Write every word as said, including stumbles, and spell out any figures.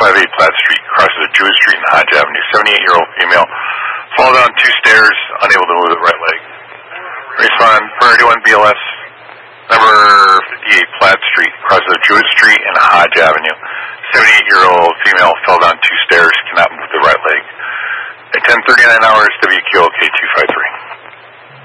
fifty-eight Platt Street, crosses a Jewett Street and Hodge Avenue. seventy-eight-year-old female, fall down two stairs, unable to move the right leg. Respond, priority one B L S, number fifty-eight Platt Street, crosses a Jewett Street and Hodge Avenue. seventy-eight-year-old female fell down two stairs, cannot move the right leg. At ten thirty-nine hours, W Q L K two